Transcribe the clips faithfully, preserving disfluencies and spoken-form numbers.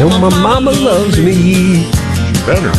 know my mama loves me. Better.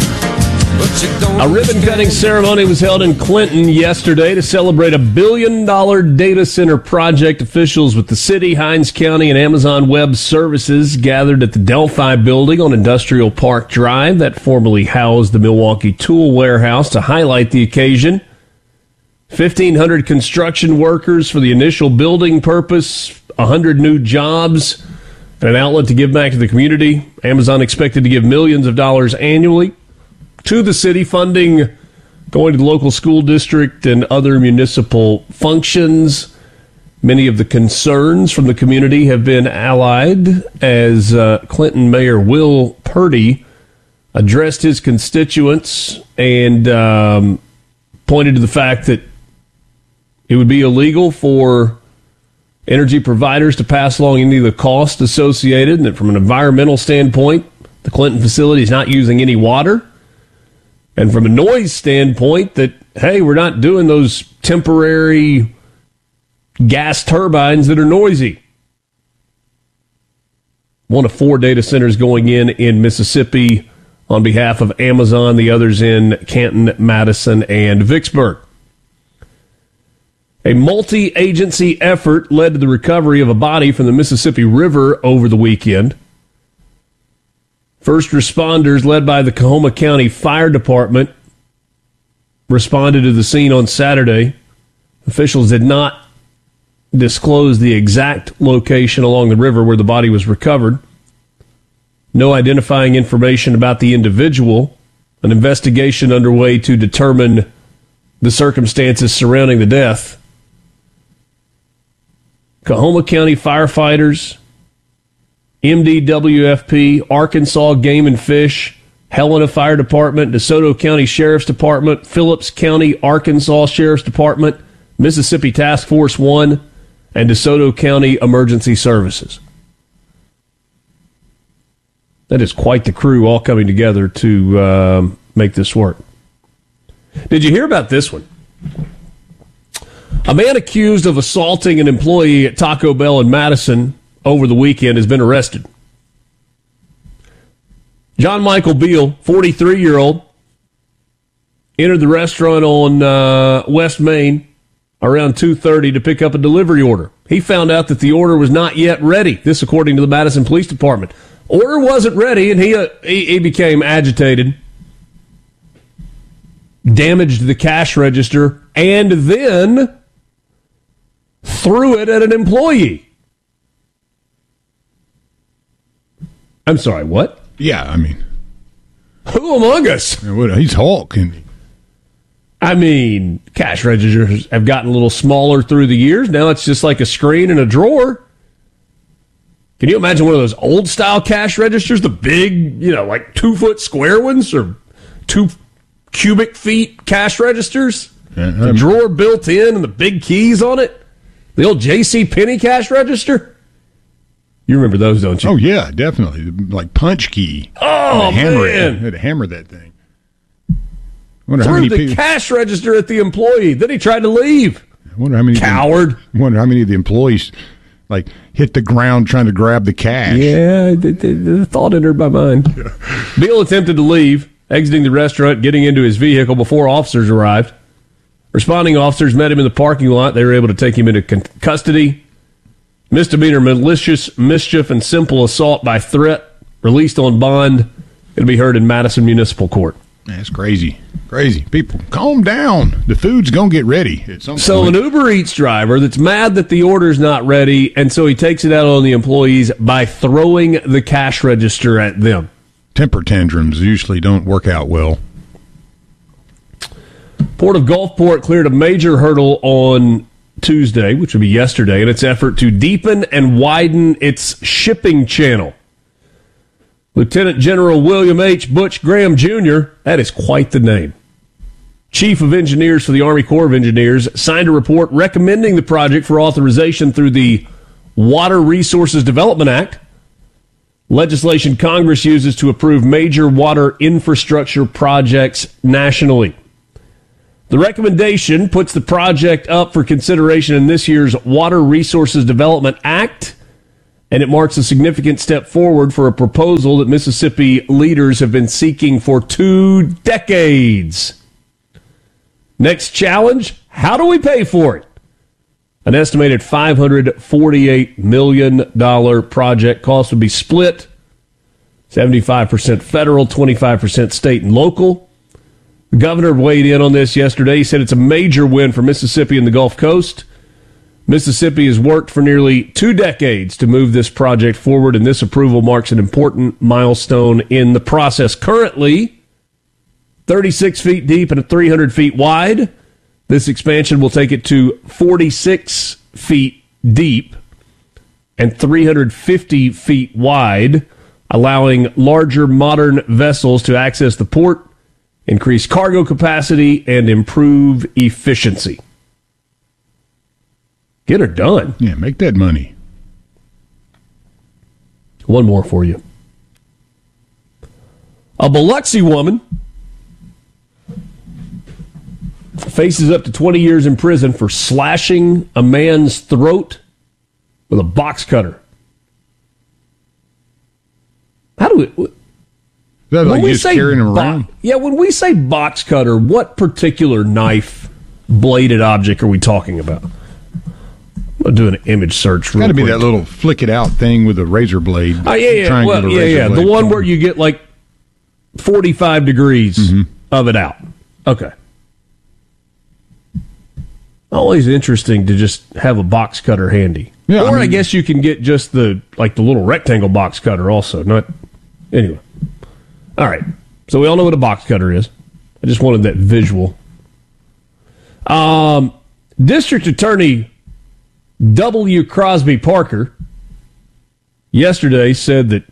A ribbon-cutting ceremony was held in Clinton yesterday to celebrate a billion-dollar data center project. Officials with the city, Hinds County, and Amazon Web Services gathered at the Delphi building on Industrial Park Drive that formerly housed the Milwaukee Tool Warehouse to highlight the occasion. fifteen hundred construction workers for the initial building purpose, one hundred new jobs, and an outlet to give back to the community. Amazon expected to give millions of dollars annually to the city, funding going to the local school district and other municipal functions. Many of the concerns from the community have been allayed as uh, Clinton Mayor Will Purdy addressed his constituents and um, pointed to the fact that it would be illegal for energy providers to pass along any of the costs associated, and that from an environmental standpoint, the Clinton facility is not using any water. And from a noise standpoint, that, hey, we're not doing those temporary gas turbines that are noisy. One of four data centers going in in Mississippi on behalf of Amazon, the others in Canton, Madison, and Vicksburg. A multi-agency effort led to the recovery of a body from the Mississippi River over the weekend. First responders, led by the Coahoma County Fire Department, responded to the scene on Saturday. Officials did not disclose the exact location along the river where the body was recovered. No identifying information about the individual. An investigation underway to determine the circumstances surrounding the death. Coahoma County firefighters, M D W F P, Arkansas Game and Fish, Helena Fire Department, DeSoto County Sheriff's Department, Phillips County, Arkansas Sheriff's Department, Mississippi Task Force One, and DeSoto County Emergency Services. That is quite the crew all coming together to uh, make this work. Did you hear about this one? A man accused of assaulting an employee at Taco Bell in Madison over the weekend has been arrested. John Michael Beal, forty-three-year-old, entered the restaurant on uh, West Main around two thirty to pick up a delivery order. He found out that the order was not yet ready. This according to the Madison Police Department. Order wasn't ready, and he, uh, he, he became agitated, damaged the cash register, and then threw it at an employee. I'm sorry, what? Yeah, I mean, who among us? He's Hulk. I mean, cash registers have gotten a little smaller through the years. Now it's just like a screen in a drawer. Can you imagine one of those old-style cash registers, the big, you know, like two-foot square ones or two cubic feet cash registers? Yeah, the drawer built in and the big keys on it? The old J C Penney cash register? You remember those, don't you? Oh, yeah, definitely. Like punch key. Oh, hammer man. It. Had to hammer that thing. Wonder Threw how many the people... cash register at the employee. Then he tried to leave. I wonder how many Coward. I wonder how many of the employees like hit the ground trying to grab the cash. Yeah, the, the, the thought entered my mind. Yeah. Beal attempted to leave, exiting the restaurant, getting into his vehicle before officers arrived. Responding officers met him in the parking lot. They were able to take him into con- custody. Misdemeanor, malicious mischief, and simple assault by threat. Released on bond. It'll be heard in Madison Municipal Court. That's crazy. Crazy. People, calm down. The food's going to get ready at some So point. an Uber Eats driver that's mad that the order's not ready, and so he takes it out on the employees by throwing the cash register at them. Temper tantrums usually don't work out well. Port of Gulfport cleared a major hurdle on Tuesday, which would be yesterday, in its effort to deepen and widen its shipping channel. Lieutenant General William H. Butch Graham Junior, that is quite the name, Chief of Engineers for the Army Corps of Engineers, signed a report recommending the project for authorization through the Water Resources Development Act, legislation Congress uses to approve major water infrastructure projects nationally. The recommendation puts the project up for consideration in this year's Water Resources Development Act and it marks a significant step forward for a proposal that Mississippi leaders have been seeking for two decades. Next challenge, how do we pay for it? An estimated five hundred forty-eight million dollars project cost would be split, seventy-five percent federal, twenty-five percent state and local. The governor weighed in on this yesterday. He said it's a major win for Mississippi and the Gulf Coast. Mississippi has worked for nearly two decades to move this project forward, and this approval marks an important milestone in the process. Currently, thirty-six feet deep and three hundred feet wide. This expansion will take it to forty-six feet deep and three hundred fifty feet wide, allowing larger modern vessels to access the port, increase cargo capacity, and improve efficiency. Get her done. Yeah, make that money. One more for you. A Biloxi woman faces up to twenty years in prison for slashing a man's throat with a box cutter. How do we... Is that like just carrying him bo- around? Yeah, when we say box cutter, what particular knife, bladed object are we talking about? I'm doing an image search. It's got to be that little flick it out thing with a razor blade. Oh, yeah, yeah. Well, yeah, yeah. The one where you get like forty-five degrees mm-hmm. of it out. Okay. Always interesting to just have a box cutter handy. Yeah, or I, mean, I guess you can get just the like the little rectangle box cutter also. Not anyway. All right. So we all know what a box cutter is. I just wanted that visual. Um, District Attorney W. Crosby Parker yesterday said that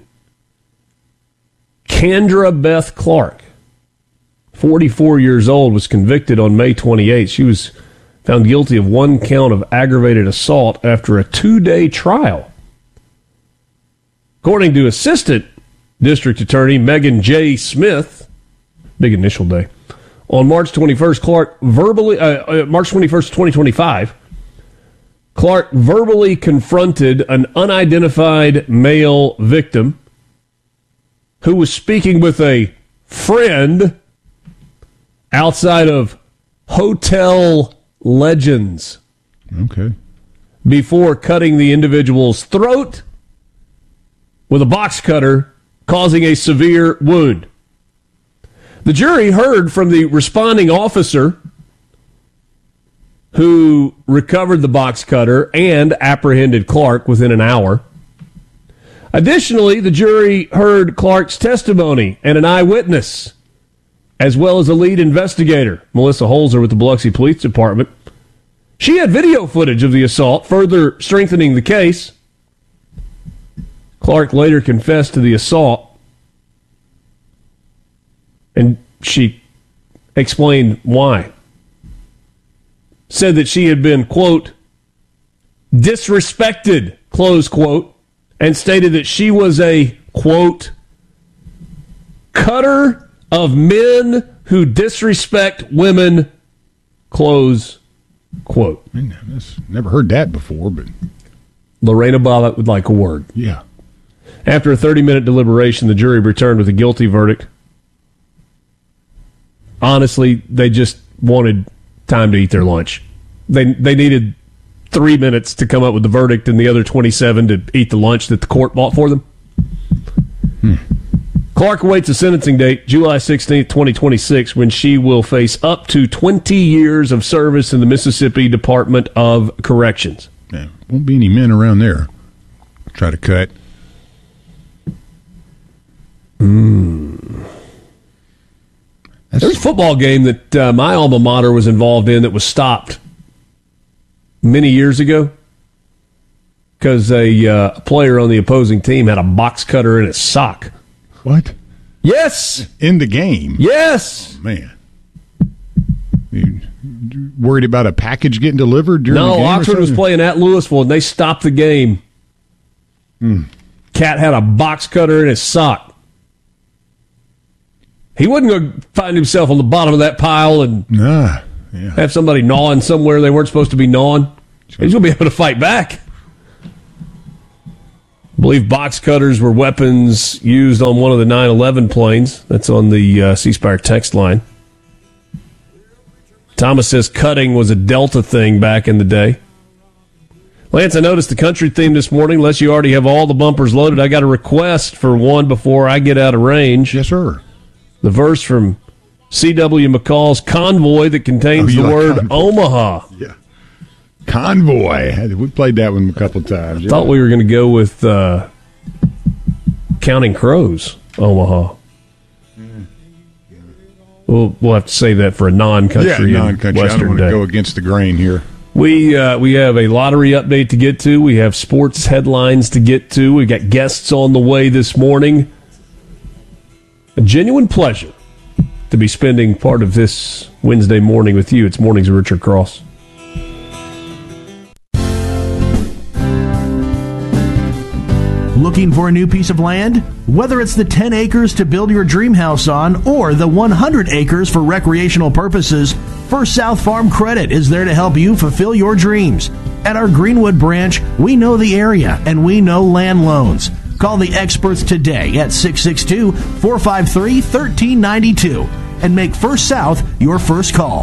Kendra Beth Clark, forty-four years old, was convicted on May twenty-eighth. She was found guilty of one count of aggravated assault after a two-day trial. According to Assistant District Attorney Megan J. Smith, big initial day, on March twenty-first, Clark verbally, uh, uh, March twenty-first, twenty twenty-five, Clark verbally confronted an unidentified male victim who was speaking with a friend outside of Hotel Legends. Okay. Before cutting the individual's throat with a box cutter, causing a severe wound. The jury heard from the responding officer who recovered the box cutter and apprehended Clark within an hour. Additionally, the jury heard Clark's testimony and an eyewitness, as well as a lead investigator, Melissa Holzer with the Biloxi Police Department. She had video footage of the assault, further strengthening the case. Clark later confessed to the assault, and she explained why. Said that she had been, quote, disrespected, close quote, and stated that she was a, quote, cutter of men who disrespect women, close quote. I never heard that before, but... Lorena Bobbitt would like a word. Yeah. After a thirty-minute deliberation, the jury returned with a guilty verdict. Honestly, they just wanted time to eat their lunch. They they needed three minutes to come up with the verdict and the other twenty-seven to eat the lunch that the court bought for them. Hmm. Clark awaits a sentencing date, July sixteenth, twenty twenty-six, when she will face up to twenty years of service in the Mississippi Department of Corrections. Yeah, won't be any men around there. Try to cut. Mm. There's a football game that uh, my alma mater was involved in that was stopped many years ago because a uh, player on the opposing team had a box cutter in his sock. What? Yes. In the game? Yes. Oh, man. You worried about a package getting delivered during no, the game? No, Oxford was playing at Louisville, and they stopped the game. Hmm. Cat had a box cutter in his sock. He wasn't going to find himself on the bottom of that pile and nah, yeah. have somebody gnawing somewhere they weren't supposed to be gnawing. He's going to be able to fight back. I believe box cutters were weapons used on one of the nine eleven planes. That's on the uh, C Spire text line. Thomas says cutting was a Delta thing back in the day. Lance, I noticed the country theme this morning. Unless you already have all the bumpers loaded, I got a request for one before I get out of range. Yes, sir. The verse from C W McCall's Convoy that contains oh, the like word Convoy. Omaha. Yeah. Convoy. We played that one a couple of times. Yeah. Thought we were going to go with uh, Counting Crows, Omaha. Mm. We'll, we'll have to save that for a non-country, yeah, non-country. Western I don't want day. to go against the grain here. We uh, we have a lottery update to get to. We have sports headlines to get to. We got guests on the way this morning. A genuine pleasure to be spending part of this Wednesday morning with you. It's Mornings with Richard Cross. Looking for a new piece of land? Whether it's the ten acres to build your dream house on or the one hundred acres for recreational purposes, First South Farm Credit is there to help you fulfill your dreams. At our Greenwood branch, we know the area and we know land loans. Call the experts today at six six two, four five three, one three nine two and make First South your first call.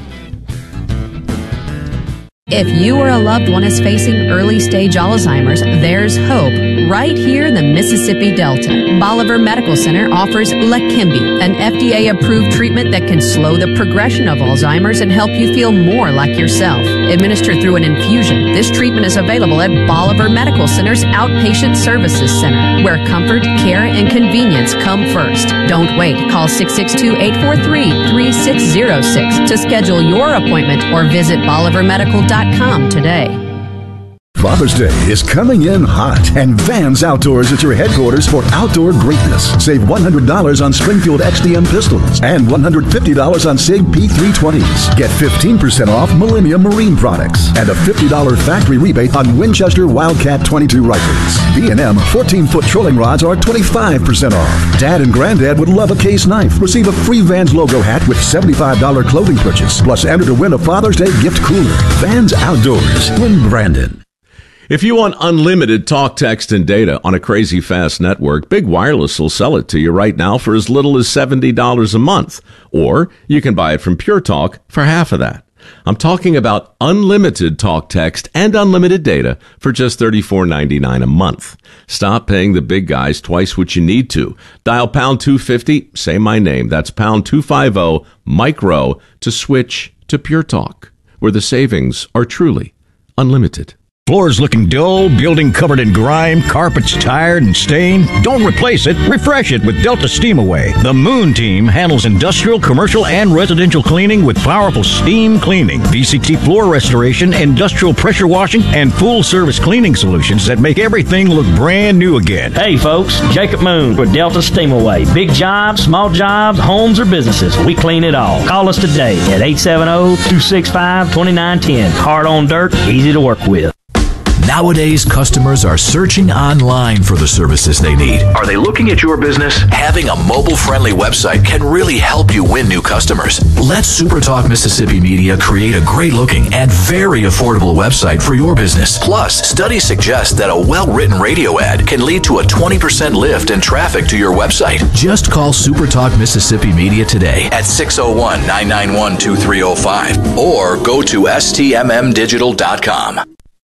If you or a loved one is facing early-stage Alzheimer's, there's hope right here in the Mississippi Delta. Bolivar Medical Center offers Leqembi, an F D A-approved treatment that can slow the progression of Alzheimer's and help you feel more like yourself. Administered through an infusion, this treatment is available at Bolivar Medical Center's Outpatient Services Center, where comfort, care, and convenience come first. Don't wait. Call six six two, eight four three, three six zero six to schedule your appointment or visit bolivar medical dot com today. Father's Day is coming in hot, and Vans Outdoors is your headquarters for outdoor greatness. Save one hundred dollars on Springfield X D M pistols and one hundred fifty dollars on SIG P three twenties. Get fifteen percent off Millennium Marine products and a fifty dollars factory rebate on Winchester Wildcat twenty-two rifles. B and M fourteen-foot trolling rods are twenty-five percent off. Dad and Granddad would love a case knife. Receive a free Vans logo hat with seventy-five dollars clothing purchase. Plus, enter to win a Father's Day gift cooler. Vans Outdoors in Brandon. If you want unlimited talk, text, and data on a crazy fast network, Big Wireless will sell it to you right now for as little as seventy dollars a month. Or you can buy it from Pure Talk for half of that. I'm talking about unlimited talk, text, and unlimited data for just thirty-four ninety-nine a month. Stop paying the big guys twice what you need to. Dial pound two fifty, say my name. That's pound two fifty, micro, to switch to Pure Talk, where the savings are truly unlimited. Floors looking dull, building covered in grime, carpets tired and stained? Don't replace it, refresh it with Delta Steam Away. The Moon Team handles industrial, commercial, and residential cleaning with powerful steam cleaning, V C T floor restoration, industrial pressure washing, and full-service cleaning solutions that make everything look brand new again. Hey folks, Jacob Moon with Delta Steam Away. Big jobs, small jobs, homes or businesses, we clean it all. Call us today at eight seven zero, two six five, two nine one zero. Hard on dirt, easy to work with. Nowadays, customers are searching online for the services they need. Are they looking at your business? Having a mobile-friendly website can really help you win new customers. Let SuperTalk Mississippi Media create a great-looking and very affordable website for your business. Plus, studies suggest that a well-written radio ad can lead to a twenty percent lift in traffic to your website. Just call SuperTalk Mississippi Media today at six oh one, nine nine one, two three oh five or go to S T M M digital dot com.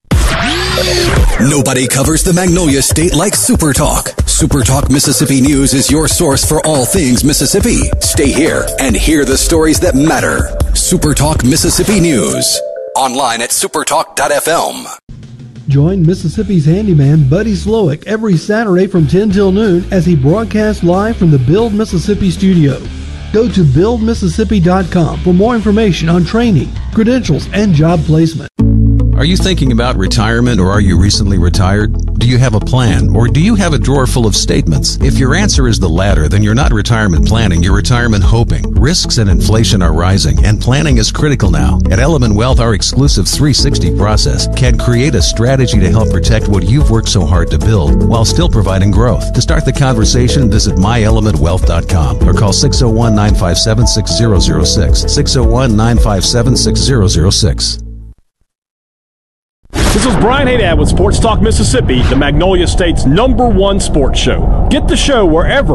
Nobody covers the Magnolia State like SuperTalk. SuperTalk Mississippi News is your source for all things Mississippi. Stay here and hear the stories that matter. SuperTalk Mississippi News. Online at supertalk dot f m. Join Mississippi's handyman Buddy Slowick every Saturday from ten till noon as he broadcasts live from the Build Mississippi studio. Go to build mississippi dot com for more information on training, credentials, and job placement. Are you thinking about retirement, or are you recently retired? Do you have a plan, or do you have a drawer full of statements? If your answer is the latter, then you're not retirement planning, you're retirement hoping. Risks and inflation are rising, and planning is critical now. At Element Wealth, our exclusive three sixty process can create a strategy to help protect what you've worked so hard to build while still providing growth. To start the conversation, visit my element wealth dot com or call six oh one, nine five seven, six oh oh six, six oh one, nine five seven, six oh oh six. This is Brian Haydad with Sports Talk Mississippi, the Magnolia State's number one sports show. Get the show wherever